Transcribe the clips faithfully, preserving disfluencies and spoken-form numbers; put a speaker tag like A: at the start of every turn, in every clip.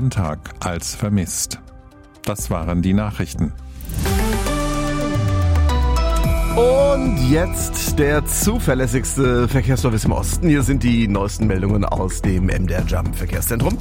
A: Sonntag als vermisst. Das waren die Nachrichten.
B: Und jetzt der zuverlässigste Verkehrsservice im Osten. Hier sind die neuesten Meldungen aus dem M D R Jump Verkehrszentrum.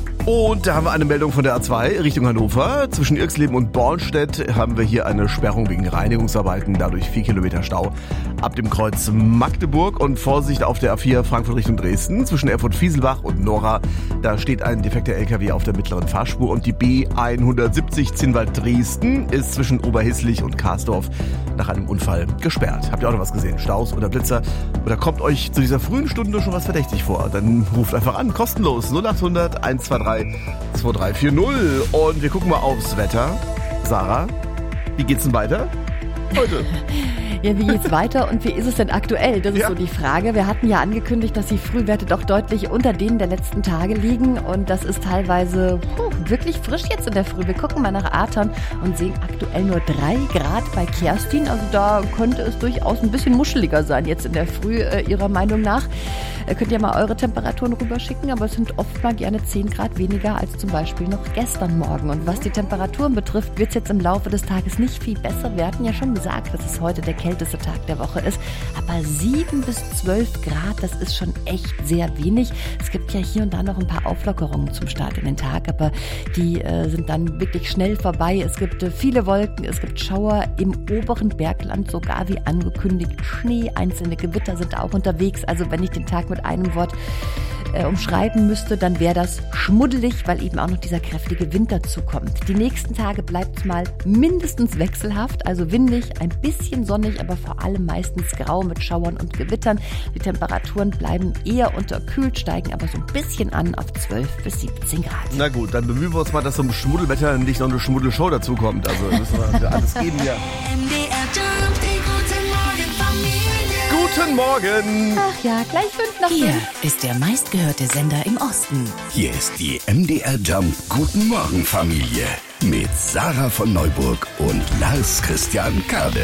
B: Und da haben wir eine Meldung von der A zwei Richtung Hannover. Zwischen Irxleben und Bornstedt haben wir hier eine Sperrung wegen Reinigungsarbeiten, dadurch vier Kilometer Stau ab dem Kreuz Magdeburg. Und Vorsicht auf der A vier Frankfurt Richtung Dresden. Zwischen Erfurt-Fieselbach und Nora, da steht ein defekter L K W auf der mittleren Fahrspur. Und die B hundertsiebzig Zinnwald-Dresden ist zwischen Oberhisslich und Karsdorf nach einem Unfall gesperrt. Habt ihr auch noch was gesehen? Staus oder Blitzer? Oder kommt euch zu dieser frühen Stunde schon was verdächtig vor? Dann ruft einfach an, kostenlos null acht hundert eins zwei drei zwei drei vier null. Und wir gucken mal aufs Wetter. Sarah, wie geht's denn weiter heute?
C: Ja, wie geht's weiter und wie ist es denn aktuell? Das ist
B: Ja.
C: so die Frage. Wir hatten ja angekündigt, dass die Frühwerte doch deutlich unter denen der letzten Tage liegen und das ist teilweise puh, wirklich frisch jetzt in der Früh. Wir gucken mal nach Aton und sehen aktuell nur drei Grad bei Kerstin. Also da könnte es durchaus ein bisschen muscheliger sein jetzt in der Früh, äh, Ihrer Meinung nach. Äh, könnt ihr mal eure Temperaturen rüberschicken, aber es sind oft mal gerne zehn Grad weniger als zum Beispiel noch gestern Morgen. Und was die Temperaturen betrifft, wird es jetzt im Laufe des Tages nicht viel besser. Wir hatten ja schon gesagt, dass es heute der kälteste Tag der Woche ist. Aber sieben bis zwölf Grad, das ist schon echt sehr wenig. Es gibt ja hier und da noch ein paar Auflockerungen zum Start in den Tag, aber die äh, sind dann wirklich schnell vorbei. Es gibt äh, viele Wolken, es gibt Schauer im oberen Bergland, sogar wie angekündigt Schnee. Einzelne Gewitter sind auch unterwegs. Also wenn ich den Tag mit einem Wort äh, umschreiben müsste, dann wäre das schmuddelig, weil eben auch noch dieser kräftige Wind dazu kommt. Die nächsten Tage bleibt es mal mindestens wechselhaft, also windig, ein bisschen sonnig, aber vor allem meistens grau mit Schauern und Gewittern. Die Temperaturen bleiben eher unterkühlt, steigen aber so ein bisschen an auf zwölf bis siebzehn Grad.
B: Na gut, dann bemühen wir uns mal, dass zum Schmuddelwetter nicht noch eine Schmuddelshow dazu kommt. Also müssen wir für alles geben hier.
D: M D R Jump, die gute Morgen Familie.
B: Guten Morgen!
C: Ach ja, gleich fünf nach
E: Hier
C: fünf.
E: ist der meistgehörte Sender im Osten.
F: Hier ist die M D R Jump Guten Morgen Familie mit Sarah von Neuburg und Lars Christian Kade.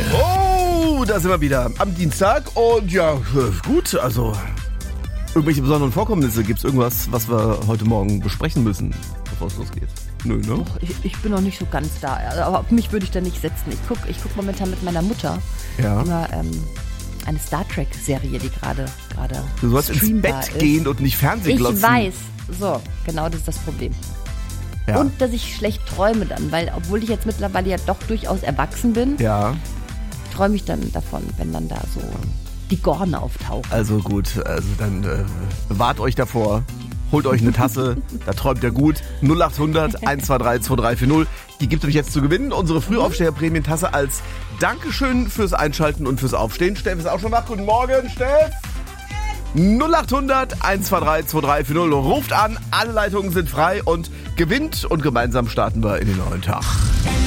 B: Oh, da sind wir wieder am Dienstag. Und ja, gut, also irgendwelche besonderen Vorkommnisse. Gibt es irgendwas, was wir heute Morgen besprechen müssen, bevor es losgeht? Nö, ne?
C: Ich, ich bin noch nicht so ganz da, aber auf mich würde ich da nicht setzen. Ich gucke ich guck momentan mit meiner Mutter
B: Ja.
C: immer ähm, eine Star Trek-Serie, die gerade gerade
B: Du sollst ins
C: streambar
B: Bett
C: ist.
B: gehen und nicht Fernsehen
C: Ich
B: glotzen.
C: weiß. So, genau das ist das Problem.
B: Ja.
C: Und dass ich schlecht träume dann, weil obwohl ich jetzt mittlerweile ja doch durchaus erwachsen bin,
B: ja,
C: träume ich dann davon, wenn dann da so die Gorn auftauchen.
B: also gut, also dann äh, bewahrt euch davor. Holt euch eine Tasse, da träumt ihr gut. null acht hundert eins zwei drei zwei drei vier null. Die gibt es nämlich jetzt zu gewinnen. Unsere Frühaufsteher-Prämientasse als Dankeschön fürs Einschalten und fürs Aufstehen. Steff ist auch schon wach. Guten Morgen, Steff. null acht hundert eins zwei drei zwei drei vier null. Ruft an, alle Leitungen sind frei und gewinnt. Und gemeinsam starten wir in den neuen Tag.
D: M